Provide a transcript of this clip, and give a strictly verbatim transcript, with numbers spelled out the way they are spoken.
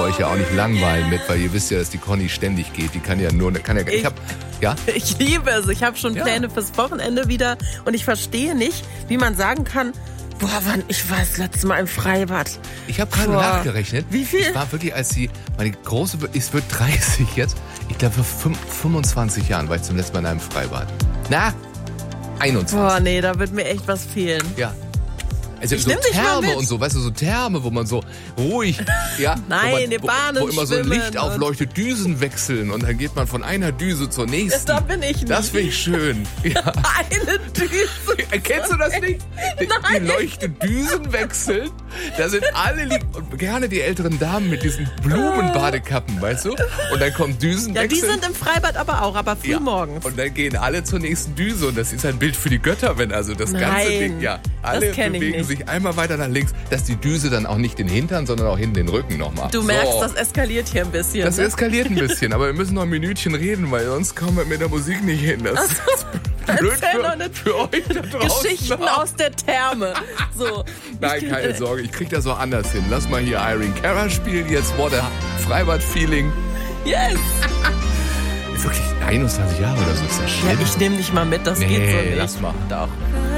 euch ja auch nicht langweilen mit, weil ihr wisst ja, dass die Conny ständig geht. Die kann ja nur, kann ja, ich, ich hab, ja? Ich liebe es. Ich habe schon ja. Pläne fürs Wochenende wieder und ich verstehe nicht, wie man sagen kann, boah, wann, ich war das letzte Mal im Freibad. Ich habe gerade nachgerechnet. Wie viel? Ich war wirklich, als die, meine große, es wird dreißig jetzt, ich glaube vor fünfundzwanzig Jahren war ich zum letzten Mal in einem Freibad. Na, einundzwanzig. Boah, nee, da wird mir echt was fehlen. Ja. Also ich so Therme und so, weißt du, so Therme, wo man so ruhig, ja, Nein, wo, man, die Bahnen wo, wo immer so Licht aufleuchtet, Düsen wechseln und dann geht man von einer Düse zur nächsten. Da bin ich nicht. Das finde ich schön. Ja. Eine Düse. Kennst du das nicht? Die, Nein. die leuchten Düsen wechseln. Da sind alle lieb und gerne die älteren Damen mit diesen Blumenbadekappen, weißt du? Und dann kommt Düsen Ja, wechseln. die sind im Freibad aber auch, aber früh ja. morgens. Und dann gehen alle zur nächsten Düse und das ist ein Bild für die Götter, wenn also das Nein, ganze Ding, ja, alle bewegen sich einmal weiter nach links, dass die Düse dann auch nicht den Hintern, sondern auch hinten den Rücken noch macht. Du merkst, so. Das eskaliert hier ein bisschen. Das ne? eskaliert ein bisschen, aber wir müssen noch ein Minütchen reden, weil sonst kommen wir mit der Musik nicht hin. Das ist blöd für, für euch da draußen. Geschichten auch. aus der Therme. So. Nein, keine Sorge, ich krieg das so anders hin. Lass mal hier Irene Cara spielen, jetzt What a Freibad-Feeling. Yes! Wirklich einundzwanzig Jahre oder so, ist das schlimm? Ja, ich nehme dich mal mit, das nee, geht so nicht. lass mal. Doch.